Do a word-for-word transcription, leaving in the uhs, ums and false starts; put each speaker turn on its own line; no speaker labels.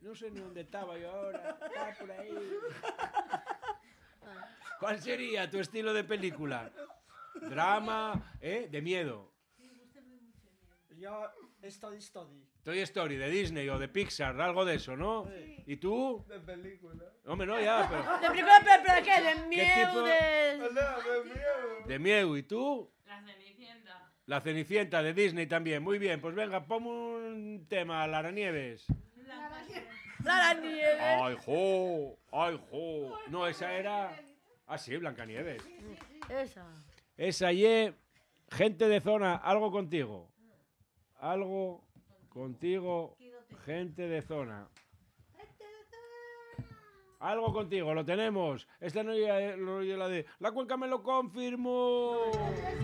No sé ni dónde estaba yo ahora. Estaba por ahí. ¿Cuál sería tu estilo de película? Drama, ¿eh? De miedo.
Yo, Story Story.
Toy Story, de Disney o de Pixar, algo de eso, ¿no?
Sí.
¿Y tú?
De película.
Hombre, no, ya, pero...
¿De película, pero, pero qué? ¿De miedo?
tipo?
De...
Hola, de miedo.
De miedo, ¿y tú?
La Cenicienta.
La Cenicienta, de Disney también. Muy bien, pues venga, ponme un tema, Lara Nieves.
La nieve.
¡Ay, jo! ¡Ay, jo! No, esa era... Ah, sí, Blancanieves.
Esa.
Esa y gente de zona, algo contigo. Algo contigo, gente de zona. Algo contigo, lo tenemos. Esta no es la de... La cuenca me lo confirmó.